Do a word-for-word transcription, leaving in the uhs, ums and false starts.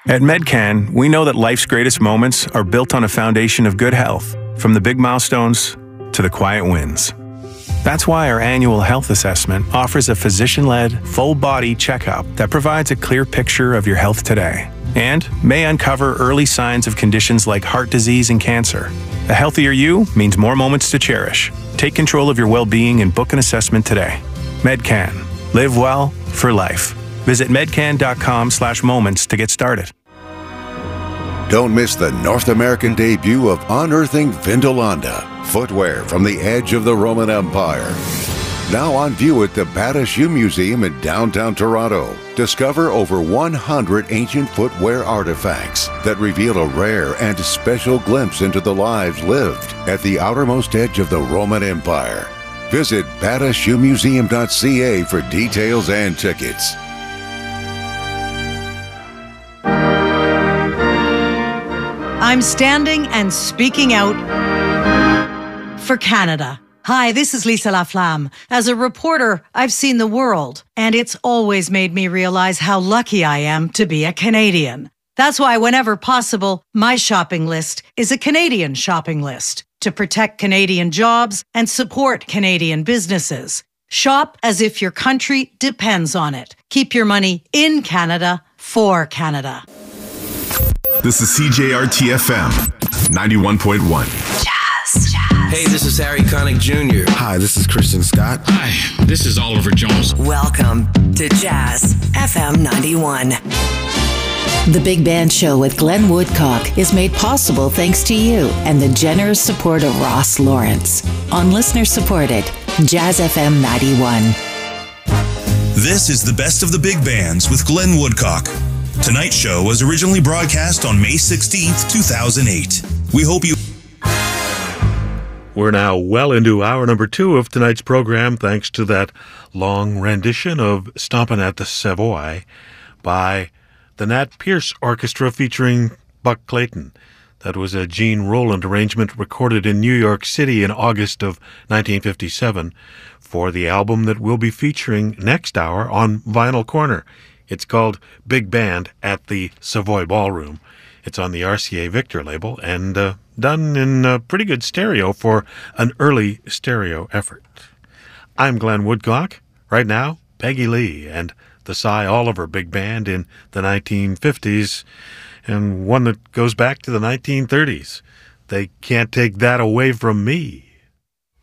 At Medcan, we know that life's greatest moments are built on a foundation of good health, from the big milestones to the quiet wins. That's why our annual health assessment offers a physician-led, full-body checkup that provides a clear picture of your health today and may uncover early signs of conditions like heart disease and cancer. A healthier you means more moments to cherish. Take control of your well-being and book an assessment today. Medcan. Live well for life. Visit medcan.com slash moments to get started. Don't miss the North American debut of Unearthing Vindolanda, footwear from the edge of the Roman Empire. Now on view at the Bata Shoe Museum in downtown Toronto. Discover over one hundred ancient footwear artifacts that reveal a rare and special glimpse into the lives lived at the outermost edge of the Roman Empire. Visit bata shoe museum dot c a for details and tickets. I'm standing and speaking out for Canada. Hi, this is Lisa Laflamme. As a reporter, I've seen the world, and it's always made me realize how lucky I am to be a Canadian. That's why whenever possible, my shopping list is a Canadian shopping list to protect Canadian jobs and support Canadian businesses. Shop as if your country depends on it. Keep your money in Canada for Canada. This is C J R T F M ninety-one point one. Jazz, jazz. Hey, this is Harry Connick Junior Hi, this is Christian Scott. Hi, this is Oliver Jones. Welcome to Jazz F M ninety-one. The Big Band Show with Glenn Woodcock is made possible thanks to you and the generous support of Ross Lawrence on listener-supported Jazz F M ninety-one. This is the best of the big bands with Glenn Woodcock. Tonight's show was originally broadcast on May sixteenth, two thousand eight. We hope you... We're now well into hour number two of tonight's program, thanks to that long rendition of Stompin' at the Savoy by the Nat Pierce Orchestra featuring Buck Clayton. That was a Gene Roland arrangement recorded in New York City in August of nineteen fifty-seven for the album that we'll be featuring next hour on Vinyl Corner. It's called Big Band at the Savoy Ballroom. It's on the R C A Victor label and uh, done in uh, pretty good stereo for an early stereo effort. I'm Glenn Woodcock. Right now, Peggy Lee and the Cy Oliver Big Band in the nineteen fifties, and one that goes back to the nineteen thirties. They can't take that away from me.